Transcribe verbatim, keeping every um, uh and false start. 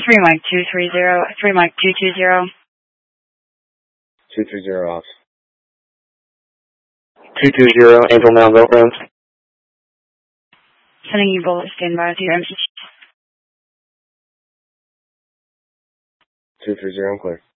Three Mike two three zero. Three Mike two two zero. Two three zero off. Two two zero. Angel now vote rounds. Sending you bullet standby with your M C. Two three zero. Clear.